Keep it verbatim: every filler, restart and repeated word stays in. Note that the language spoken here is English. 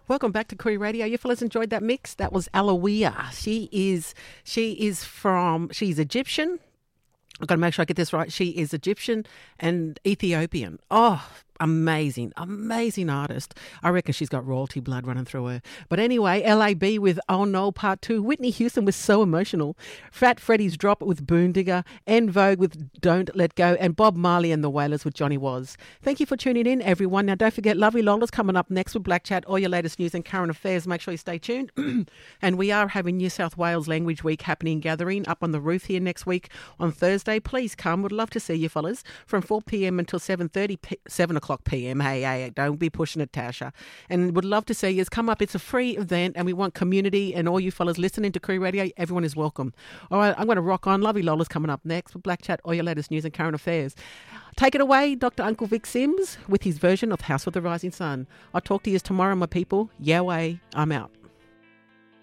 Welcome back to Koori Radio. You fellas enjoyed that mix? That was Alawiya. She is she is from she's Egyptian. I've got to make sure I get this right. She is Egyptian and Ethiopian. Oh, amazing, amazing artist. I reckon she's got royalty blood running through her. But anyway, L A B with Oh No Part two. Whitney Houston was So Emotional. Fat Freddy's Drop with Boondigger. En Vogue with Don't Let Go. And Bob Marley and the Wailers with Johnny Was. Thank you for tuning in, everyone. Now, don't forget, Lovely Lola's coming up next with Black Chat. All your latest news and current affairs. Make sure you stay tuned. And we are having New South Wales Language Week happening, gathering up on the roof here next week on Thursday. Please come. Would love to see you, fellas, from four p.m. until seven thirty, seven o'clock p.m. Hey, hey, don't be pushing it, Tasha. And would love to see you. Come up. It's a free event, and we want community, and all you fellas listening to Koori Radio, everyone is welcome. All right, I'm going to rock on. Lovely Lola's coming up next with Black Chat, all your latest news and current affairs. Take it away, Doctor Uncle Vic Sims, with his version of House of the Rising Sun. I'll talk to you tomorrow, my people. Yahweh, I'm out.